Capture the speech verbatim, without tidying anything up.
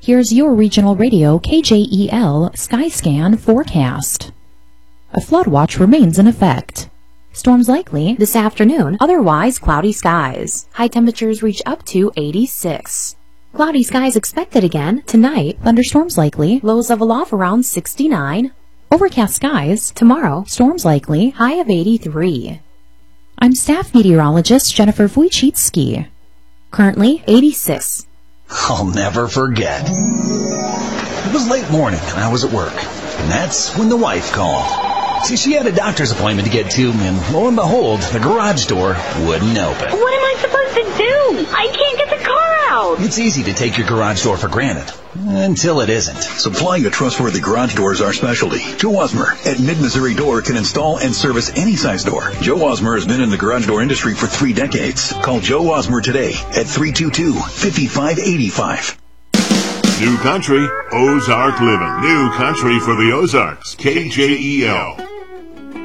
Here's your regional radio K J E L Skyscan forecast. A flood watch remains in effect. Storms likely this afternoon, otherwise cloudy skies. High temperatures reach up to eighty-six. Cloudy skies expected again tonight. Thunderstorms likely, lows level off around sixty-nine. Overcast skies tomorrow, storms likely, high of eighty-three. I'm staff meteorologist Jennifer Wojcicki. Currently eighty-six. I'll never forget. It was late morning and I was at work, and that's when the wife called. See, she had a doctor's appointment to get to, and lo and behold, the garage door wouldn't open. What am I supposed to do? I can't get the car out. It's easy to take your garage door for granted, until it isn't. Supplying a trustworthy garage door is our specialty. Joe Osmer at Mid-Missouri Door can install and service any size door. Joe Osmer has been in the garage door industry for three decades. Call Joe Osmer today at three two two, five five eight five. New country, Ozark living. New country for the Ozarks. K J E L.